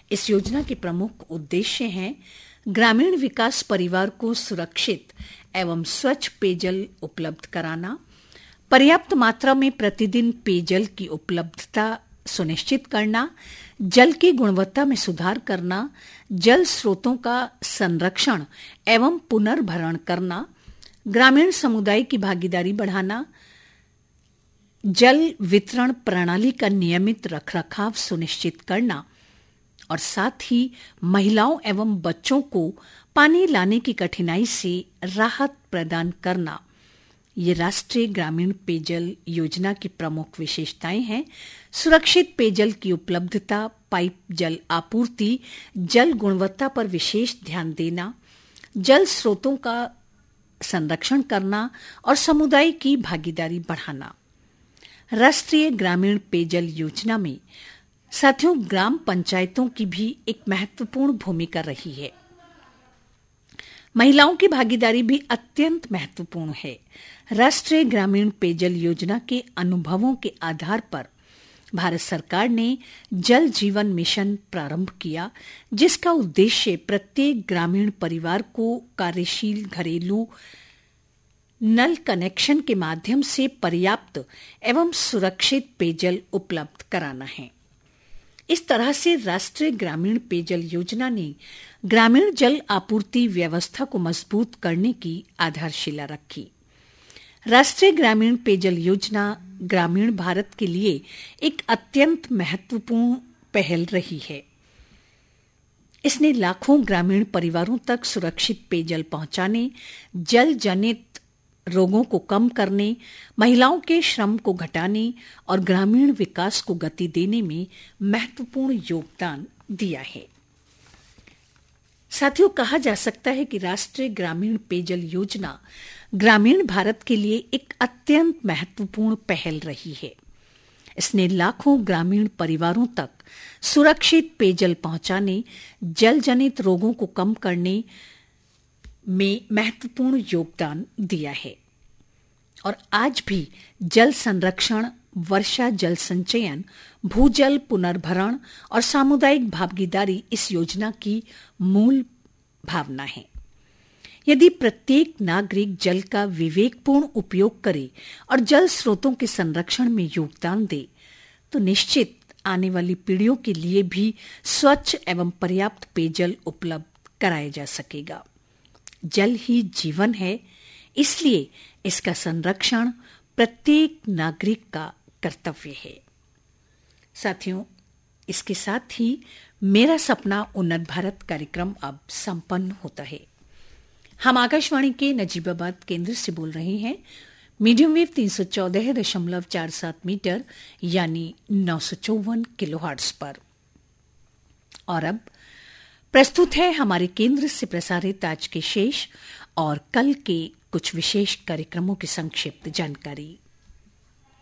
इस योजना के प्रमुख उद्देश्य हैं ग्रामीण विकास परिवार को सुरक्षित एवं स्वच्छ पेयजल उपलब्ध कराना, पर्याप्त मात्रा में प्रतिदिन पेयजल की उपलब्धता सुनिश्चित करना, जल की गुणवत्ता में सुधार करना, जल स्रोतों का संरक्षण एवं पुनर्भरण करना, ग्रामीण समुदाय की भागीदारी बढ़ाना, जल वितरण प्रणाली का नियमित रखरखाव सुनिश्चित करना और साथ ही महिलाओं एवं बच्चों को पानी लाने की कठिनाई से राहत प्रदान करना। ये राष्ट्रीय ग्रामीण पेयजल योजना की प्रमुख विशेषताएं हैं। सुरक्षित पेयजल की उपलब्धता, पाइप जल आपूर्ति, जल गुणवत्ता पर विशेष ध्यान देना, जल स्रोतों का संरक्षण करना और समुदाय की भागीदारी बढ़ाना। राष्ट्रीय ग्रामीण पेयजल योजना में साथियों ग्राम पंचायतों की भी एक महत्वपूर्ण भूमिका रही है। महिलाओं की भागीदारी भी अत्यंत महत्वपूर्ण है। राष्ट्रीय ग्रामीण पेयजल योजना के अनुभवों के आधार पर भारत सरकार ने जल जीवन मिशन प्रारंभ किया, जिसका उद्देश्य प्रत्येक ग्रामीण परिवार को कार्यशील घरेलू नल कनेक्शन के माध्यम से पर्याप्त एवं सुरक्षित पेयजल उपलब्ध कराना है। इस तरह से राष्ट्रीय ग्रामीण पेयजल योजना ने ग्रामीण जल आपूर्ति व्यवस्था को मजबूत करने की आधारशिला रखी। राष्ट्रीय ग्रामीण पेयजल योजना ग्रामीण भारत के लिए एक अत्यंत महत्वपूर्ण पहल रही है। इसने लाखों ग्रामीण परिवारों तक सुरक्षित पेयजल पहुंचाने, जल जनित रोगों को कम करने, महिलाओं के श्रम को घटाने और ग्रामीण विकास को गति देने में महत्वपूर्ण योगदान दिया है। साथियों, कहा जा सकता है कि राष्ट्रीय ग्रामीण पेयजल योजना ग्रामीण भारत के लिए एक अत्यंत महत्वपूर्ण पहल रही है। इसने लाखों ग्रामीण परिवारों तक सुरक्षित पेयजल पहुंचाने, जल जनित रोगों को कम करने में महत्वपूर्ण योगदान दिया है और आज भी जल संरक्षण, वर्षा जल संचयन, भूजल पुनर्भरण और सामुदायिक भागीदारी इस योजना की मूल भावना है। यदि प्रत्येक नागरिक जल का विवेकपूर्ण उपयोग करे और जल स्रोतों के संरक्षण में योगदान दे, तो निश्चित आने वाली पीढ़ियों के लिए भी स्वच्छ एवं पर्याप्त पेयजल उपलब्ध कराया जा सकेगा। जल ही जीवन है, इसलिए इसका संरक्षण प्रत्येक नागरिक का कर्तव्य है। साथियों, इसके साथ ही मेरा सपना उन्नत भारत कार्यक्रम अब संपन्न होता है। हम आकाशवाणी के नजीबाबाद केंद्र से बोल रहे हैं, मीडियम वेव 314.47 मीटर यानी 954 किलोहर्ट्ज पर। और अब प्रस्तुत है हमारे केंद्र से प्रसारित आज के शेष और कल के कुछ विशेष कार्यक्रमों की संक्षिप्त जानकारी।